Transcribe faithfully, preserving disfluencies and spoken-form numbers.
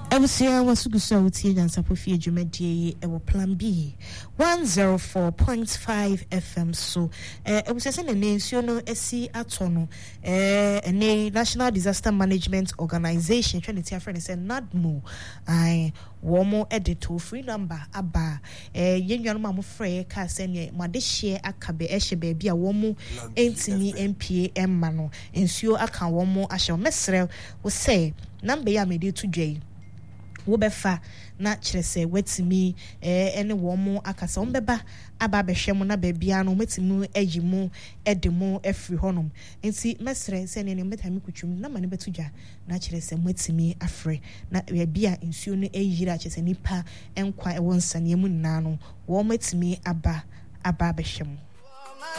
Ebusia wasugusa utie jansapo fie dwumadie e wo plan B one oh four point five F M so eh ebusia se ne nsuo no esi ato no eh ene National Disaster Management Organization twenty tia friend say NADMO ai wo mo edito free number aba eh yenwa no ma mo frɛ ka se ne mo de share akabe ehye ba bia wo mo entini M P A M ma no nsuo aka wo mo ahye mesrɛ wo say number ya me de to dwai wo befa na kyerese wetimi eh ene wo mo akasa wo beba aba behwe mo na ba bia no metimu ayimu edemu afri honom enti mesre se ne ne metami kutwum na mane betudwa na kyerese motimi afre na bia nsuo no eyira kyerese nipa enkwa e wonsane mu nna no wo metimi aba aba behwe mo